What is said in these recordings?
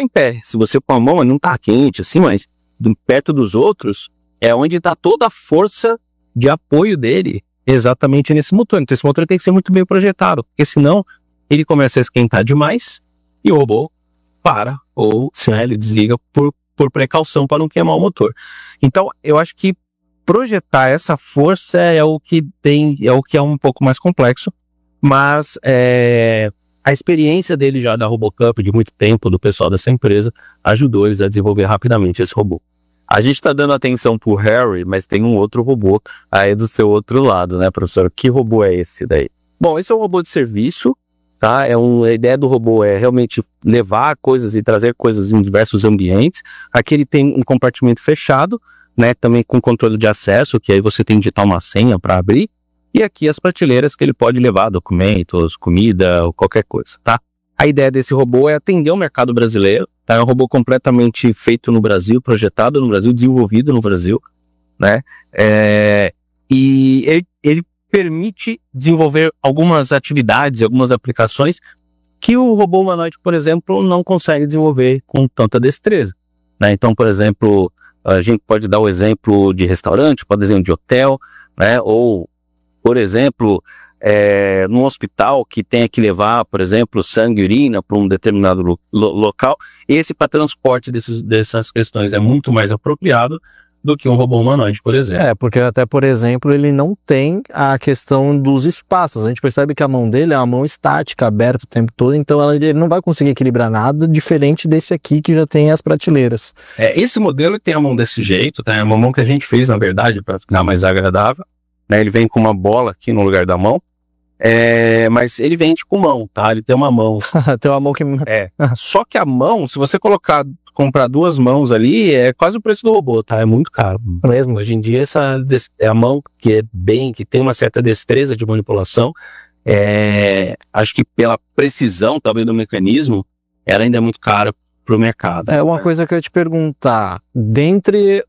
está em pé. Se você pôr a mão, ele não está quente, assim, mas perto dos outros, é onde está toda a força de apoio dele, exatamente nesse motor. Então esse motor tem que ser muito bem projetado, porque senão ele começa a esquentar demais e o robô para, ou ele desliga por precaução para não queimar o motor. Então eu acho que projetar essa força é o que é um pouco mais complexo, mas a experiência dele já da RoboCup, de muito tempo, do pessoal dessa empresa, ajudou eles a desenvolver rapidamente esse robô. A gente está dando atenção pro Harry, mas tem um outro robô aí do seu outro lado, né, professor? Que robô é esse daí? Bom, esse é um robô de serviço, tá? A ideia do robô é realmente levar coisas e trazer coisas em diversos ambientes. Aqui ele tem um compartimento fechado, né, também com controle de acesso, que aí você tem que digitar uma senha para abrir. E aqui as prateleiras que ele pode levar documentos, comida ou qualquer coisa, tá? A ideia desse robô é atender o mercado brasileiro, tá? É um robô completamente feito no Brasil, projetado no Brasil, desenvolvido no Brasil, né? E ele permite desenvolver algumas atividades, algumas aplicações que o robô humanoide, por exemplo, não consegue desenvolver com tanta destreza, né? Então, por exemplo, a gente pode dar o exemplo de restaurante, pode dar o exemplo de hotel, né? Ou, por exemplo, num hospital que tenha que levar, por exemplo, sangue e urina para um determinado local, esse para transporte dessas questões é muito mais apropriado do que um robô humanoide, por exemplo. Porque até, por exemplo, ele não tem a questão dos espaços. A gente percebe que a mão dele é uma mão estática, aberta o tempo todo, então ele não vai conseguir equilibrar nada, diferente desse aqui que já tem as prateleiras. Esse modelo tem a mão desse jeito, tá? É uma mão que a gente fez, na verdade, para ficar mais agradável, né? Ele vem com uma bola aqui no lugar da mão, mas ele vende com mão, tá? Ele tem uma mão. Tem uma mão que... Só que a mão, se você comprar duas mãos ali, é quase o preço do robô, tá? É muito caro mesmo. Hoje em dia, a mão que tem uma certa destreza de manipulação, acho que pela precisão também do mecanismo, ela ainda é muito cara pro mercado. Uma coisa que eu ia te perguntar, dentre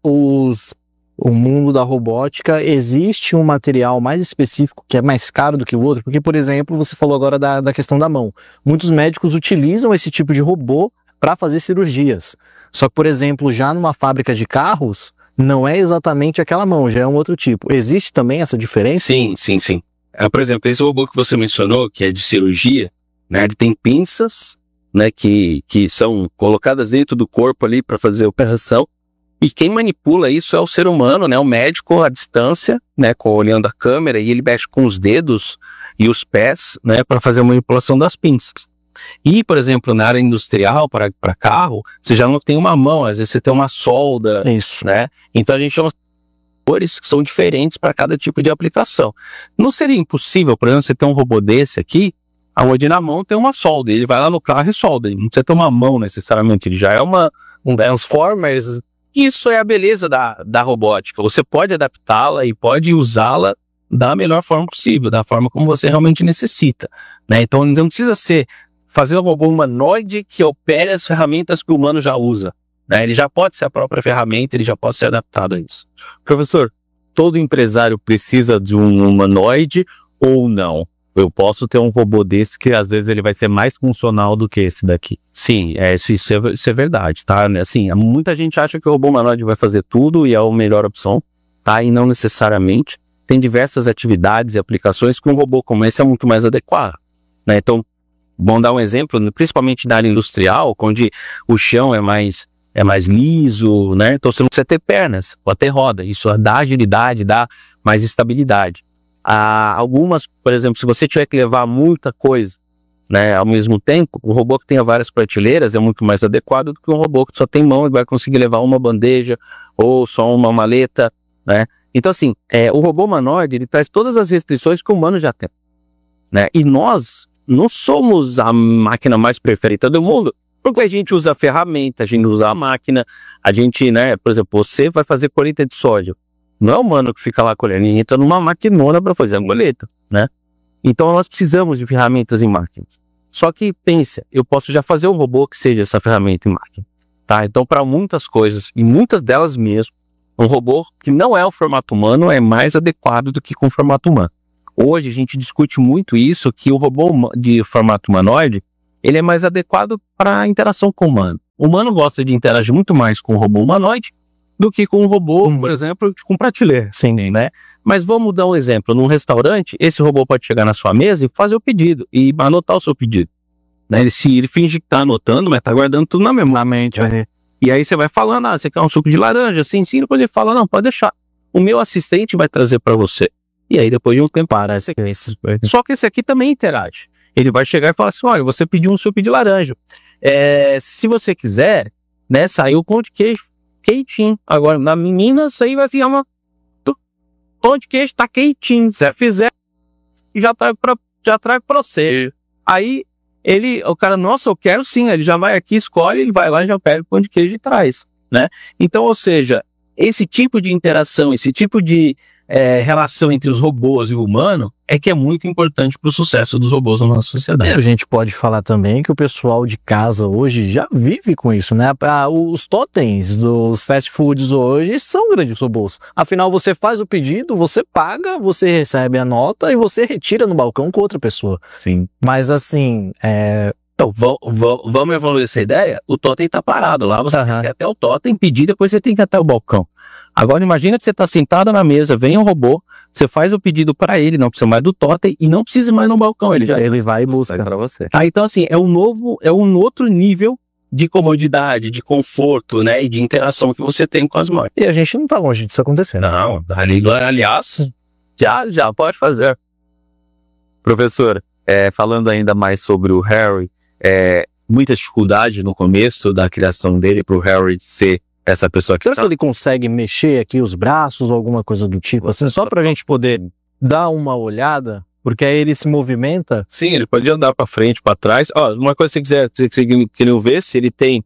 o mundo da robótica, existe um material mais específico que é mais caro do que o outro? Porque, por exemplo, você falou agora da questão da mão. Muitos médicos utilizam esse tipo de robô para fazer cirurgias. Só que, por exemplo, já numa fábrica de carros, não é exatamente aquela mão, já é um outro tipo. Existe também essa diferença? Sim. Por exemplo, esse robô que você mencionou, que é de cirurgia, né, ele tem pinças, né, que são colocadas dentro do corpo ali para fazer a operação. E quem manipula isso é o ser humano, né, o médico à distância, né, olhando a câmera, e ele mexe com os dedos e os pés, né, para fazer a manipulação das pinças. E, por exemplo, na área industrial, para carro, você já não tem uma mão, às vezes você tem uma solda, né? Então a gente chama cores que são diferentes para cada tipo de aplicação. Não seria impossível, por exemplo, você ter um robô desse aqui, onde na mão tem uma solda, ele vai lá no carro e solda, ele não precisa ter uma mão necessariamente, ele já é um transformer. Isso é a beleza da robótica. Você pode adaptá-la e pode usá-la da melhor forma possível, da forma como você realmente necessita, né? Então não precisa fazer um robô humanoide que opere as ferramentas que o humano já usa, né? Ele já pode ser a própria ferramenta, ele já pode ser adaptado a isso. Professor, todo empresário precisa de um humanoide ou não? Eu posso ter um robô desse que às vezes ele vai ser mais funcional do que esse daqui. Sim, isso é verdade, tá? Assim, muita gente acha que o robô humanoide vai fazer tudo e é a melhor opção, tá? E não necessariamente. Tem diversas atividades e aplicações que um robô como esse é muito mais adequado, né? Então, vamos dar um exemplo, principalmente na área industrial, onde o chão é mais liso, né? Então você não precisa ter pernas, pode ter roda. Isso dá agilidade, dá mais estabilidade. Algumas, por exemplo, se você tiver que levar muita coisa, né, ao mesmo tempo, o robô que tenha várias prateleiras é muito mais adequado do que um robô que só tem mão e vai conseguir levar uma bandeja ou só uma maleta, né? Então, assim, o robô humanoide, ele traz todas as restrições que o humano já tem, né? E nós não somos a máquina mais perfeita do mundo, porque a gente usa a ferramenta, a gente usa a máquina, a gente, né, por exemplo, você vai fazer colheita de soja. Não é o humano que fica lá colhendo, ele entra numa maquinona para fazer a colheita, né? Então nós precisamos de ferramentas em máquinas. Só que, pensa, eu posso já fazer um robô que seja essa ferramenta em máquina, tá? Então, para muitas coisas, e muitas delas mesmo, um robô que não é o formato humano é mais adequado do que com o formato humano. Hoje a gente discute muito isso, que o robô de formato humanoide, ele é mais adequado para a interação com o humano. O humano gosta de interagir muito mais com o robô humanoide do que com o robô, por exemplo, com prateleira. Sim. Né? Mas vamos dar um exemplo. Num restaurante, esse robô pode chegar na sua mesa e fazer o pedido, e anotar o seu pedido. Né? Ele finge que está anotando, mas está guardando tudo na memória. E aí você vai falando, você quer um suco de laranja, assim, depois ele fala, não, pode deixar. O meu assistente vai trazer para você. E aí depois de um tempo, só que esse aqui também interage. Ele vai chegar e falar assim, olha, você pediu um suco de laranja. Se você quiser, né, saiu o pão de queijo quentinho. Agora, na menina, isso aí vai ficar pão de queijo tá quentinho. Se você fizer, já traz pra você. Aí, o cara, nossa, eu quero sim. Ele já vai aqui, escolhe, ele vai lá, já pega o pão de queijo e traz, né? Então, ou seja, esse tipo de interação, esse tipo de relação entre os robôs e o humano é que é muito importante para o sucesso dos robôs na nossa sociedade. A gente pode falar também que o pessoal de casa hoje já vive com isso, né? Os totens dos fast foods hoje são grandes robôs. Afinal, você faz o pedido, você paga, você recebe a nota e você retira no balcão com outra pessoa. Sim. Mas assim, Então, vamos evoluir essa ideia? O totem está parado lá, você tem que ir até o totem, pedir, depois você tem que ir até o balcão. Agora imagina que você está sentado na mesa, vem um robô, você faz o pedido para ele, não precisa mais do totem e não precisa mais no balcão, ele vai e busca para você. Então assim, é um outro nível de comodidade, de conforto, né, e de interação que você tem com as mães. E a gente não está longe disso acontecer. Não, aliás, já pode fazer. Professor, falando ainda mais sobre o Harry, muita dificuldade no começo da criação dele para o Harry ser essa pessoa que será que ele consegue mexer aqui os braços ou alguma coisa do tipo? Assim, só pra gente poder dar uma olhada, porque aí ele se movimenta. Sim, ele pode andar pra frente, pra trás. Uma coisa que você queria ver, se ele tem...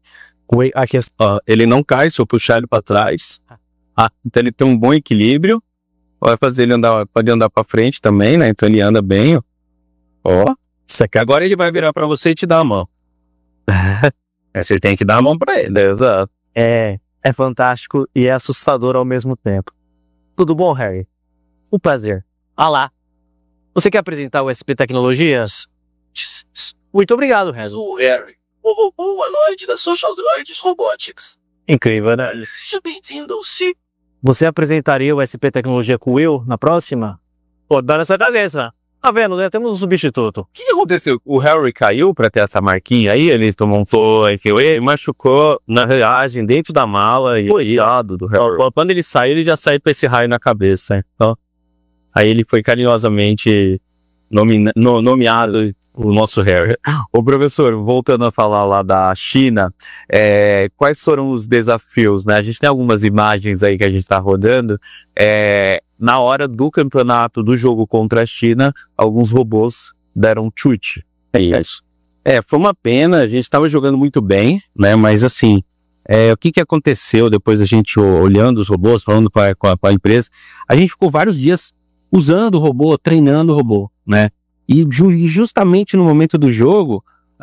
ele não cai se eu puxar ele pra trás. Então ele tem um bom equilíbrio. Vai fazer ele pode andar pra frente também, né? Então ele anda bem, Isso aqui agora ele vai virar pra você e te dar a mão. Você tem que dar a mão pra ele, exato. É fantástico e é assustador ao mesmo tempo. Tudo bom, Harry? Um prazer. Lá. Você quer apresentar o SP Tecnologias? Muito obrigado, Renzo. O Harry, o humanoide da Social Droids Robotics. Incrível, né? Seja bem-vindo ao CIC. Você apresentaria o SP Tecnologia com o Will na próxima? Pô, dá nessa cabeça. Tá vendo, né? Temos um substituto. O que aconteceu? O Harry caiu pra ter essa marquinha aí? Ele tomou ele machucou na viagem dentro da mala e coitado do Harry. Quando ele saiu, ele já saiu com esse raio na cabeça. Então, aí ele foi carinhosamente nomeado o nosso Harry. Ô professor, voltando a falar lá da China, quais foram os desafios, né? A gente tem algumas imagens aí que a gente está rodando. Na hora do campeonato do jogo contra a China, alguns robôs deram chute. Isso. Foi uma pena, a gente estava jogando muito bem, né? Mas assim, o que aconteceu depois a gente olhando os robôs, falando com a empresa, a gente ficou vários dias usando o robô, treinando o robô, né? E justamente no momento do jogo,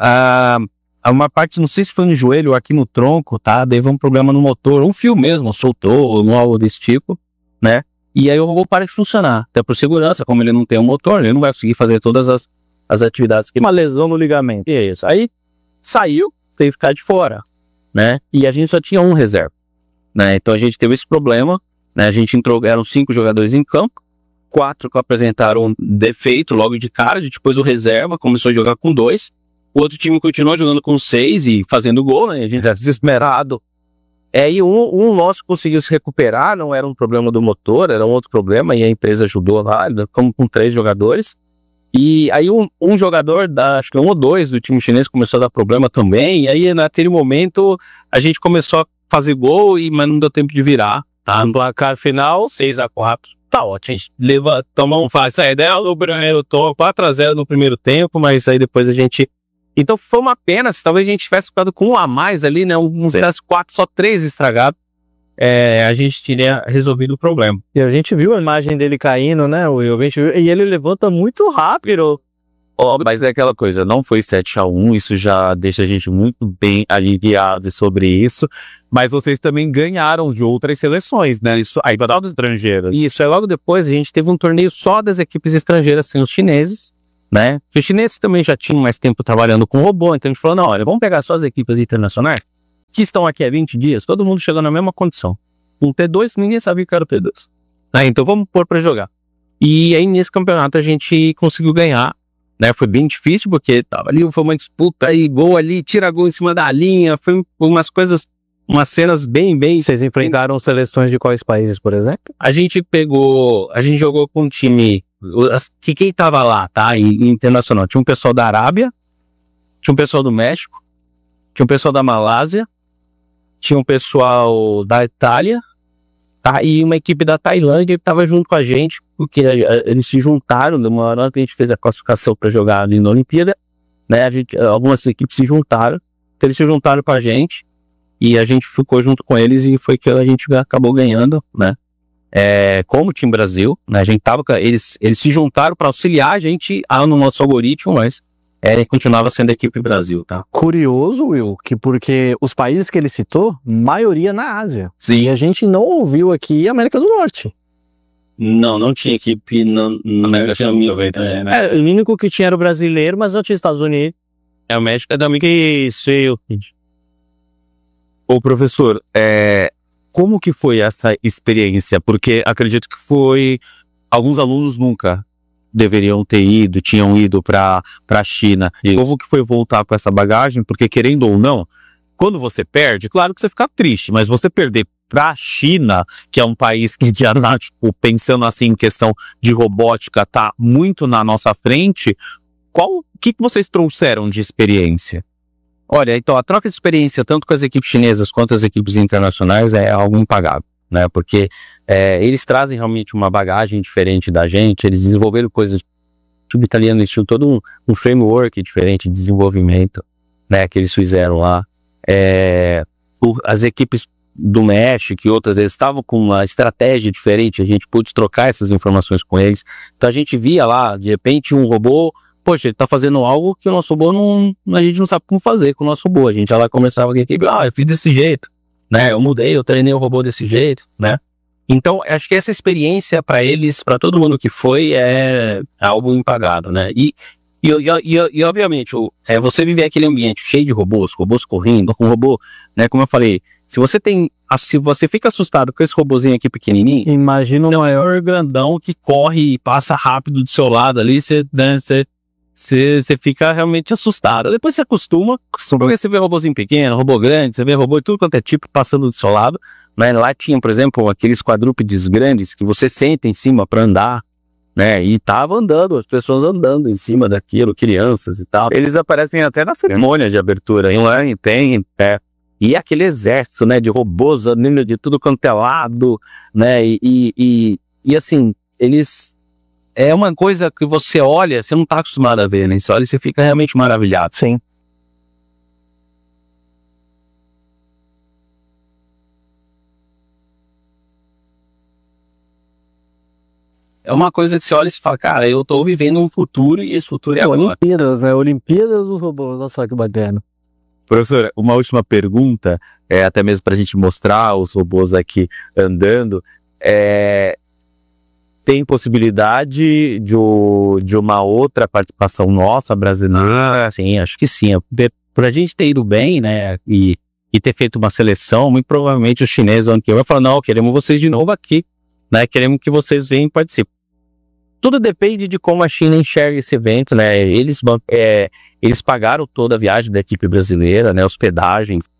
uma parte, não sei se foi no joelho ou aqui no tronco, tá? Daí um problema no motor, um fio mesmo, soltou, ou algo desse tipo, né? E aí o robô para de funcionar. Até por segurança, como ele não tem um motor, ele não vai conseguir fazer todas as atividades. Uma lesão no ligamento. E é isso. Aí saiu, teve que ficar de fora, né? E a gente só tinha um reserva, né? Então a gente teve esse problema, né? A gente entrou, eram 5 jogadores em campo, 4 que apresentaram defeito logo de cara, a gente pôs o reserva, começou a jogar com 2. O outro time continuou jogando com 6 e fazendo gol, né? A gente já desesperado. E um nosso conseguiu se recuperar, não era um problema do motor, era um outro problema, e a empresa ajudou lá, ficamos com 3 jogadores. E aí um jogador, acho que 1 ou 2 do time chinês começou a dar problema também, e aí naquele momento a gente começou a fazer gol, mas não deu tempo de virar, tá? No placar final, 6-4, tá ótimo. A gente tomou essa ideia, eu tô 4-0 no primeiro tempo, mas aí depois a gente... Então foi uma pena, se talvez a gente tivesse ficado com um a mais ali, né? Uns 4, só 3 estragados, a gente teria resolvido o problema. E a gente viu a imagem dele caindo, né, Will? E ele levanta muito rápido. Mas é aquela coisa, não foi 7-1, isso já deixa a gente muito bem aliviado sobre isso. Mas vocês também ganharam de outras seleções, né? Isso aí vai dar dos estrangeiros. Isso, aí logo depois a gente teve um torneio só das equipes estrangeiras, sem os chineses. Né? Os chineses também já tinham mais tempo trabalhando com robô, então a gente falou, não, olha, vamos pegar só as equipes internacionais que estão aqui há 20 dias, todo mundo chegou na mesma condição. Um T2, ninguém sabia que era o T2. Então vamos pôr pra jogar. E aí nesse campeonato a gente conseguiu ganhar, né? Foi bem difícil, porque tava ali, foi uma disputa aí, gol ali, tira gol em cima da linha, foi umas coisas, umas cenas bem... Vocês enfrentaram seleções de quais países, por exemplo? A gente jogou com um time, que quem tava lá, tá? Internacional, tinha um pessoal da Arábia, tinha um pessoal do México, tinha um pessoal da Malásia, tinha um pessoal da Itália, tá? E uma equipe da Tailândia que estava junto com a gente, porque eles se juntaram, numa hora que a gente fez a classificação para jogar ali na Olimpíada, né? Algumas equipes se juntaram, então eles se juntaram com a gente e a gente ficou junto com eles e foi que a gente acabou ganhando, né? Como time Brasil, né? A gente eles se juntaram para auxiliar a gente no nosso algoritmo, mas continuava sendo a equipe Brasil, tá? Curioso, Will, porque os países que ele citou, maioria na Ásia. Sim. E a gente não ouviu aqui América do Norte. Não tinha equipe na América do Norte. O único que tinha era o brasileiro, mas não tinha Estados Unidos. O México é da América. Isso. Ô, professor, como que foi essa experiência? Porque acredito que alguns alunos nunca deveriam ter ido, tinham ido para a China. E como que foi voltar com essa bagagem? Porque querendo ou não, quando você perde, claro que você fica triste, mas você perder para a China, que é um país que já tá, tipo, pensando assim em questão de robótica, tá muito na nossa frente, o que vocês trouxeram de experiência? Olha, então a troca de experiência tanto com as equipes chinesas quanto as equipes internacionais é algo impagável, né? Porque eles trazem realmente uma bagagem diferente da gente, eles desenvolveram coisas, o time italiano existiu todo um framework diferente de desenvolvimento, né, que eles fizeram lá. As equipes do México e outras, eles estavam com uma estratégia diferente, a gente pôde trocar essas informações com eles, então a gente via lá, de repente um robô, poxa, ele tá fazendo algo que o nosso robô a gente não sabe como fazer com o nosso robô, a gente já lá começava com a equipe, eu fiz desse jeito, né, eu mudei, eu treinei o robô desse jeito, né. Então, acho que essa experiência para eles, para todo mundo que foi, é algo impagável, né? E obviamente, você viver aquele ambiente cheio de robôs correndo, com robô, né? Como eu falei, se você fica assustado com esse robôzinho aqui pequenininho, imagina o maior grandão que corre e passa rápido do seu lado ali, você fica realmente assustado. Depois você acostuma, porque você vê robôzinho pequeno, robô grande, você vê robô de tudo quanto é tipo passando do seu lado. Né? Lá tinha, por exemplo, aqueles quadrúpedes grandes que você senta em cima para andar, né? E tava andando, as pessoas andando em cima daquilo, crianças e tal. Eles aparecem até na cerimônia de abertura, e aquele exército, né, de robôs andando de tudo quanto é lado, né? E assim, eles... É uma coisa que você olha, você não tá acostumado a ver, né? Você olha e você fica realmente maravilhado. Sim. É uma coisa que você olha e fala, cara, eu tô vivendo um futuro e esse futuro é agora. Olimpíadas, né? Olimpíadas dos robôs, olha só que bacana. Professor, uma última pergunta, até mesmo para a gente mostrar os robôs aqui andando. Tem possibilidade de uma outra participação nossa, brasileira? Sim, acho que sim. Por a gente ter ido bem, né, e ter feito uma seleção, muito provavelmente os chineses, ano que vem, vão falar, não, queremos vocês de novo aqui, né, queremos que vocês venham e participem. Tudo depende de como a China enxerga esse evento, né, eles pagaram toda a viagem da equipe brasileira, né, hospedagem,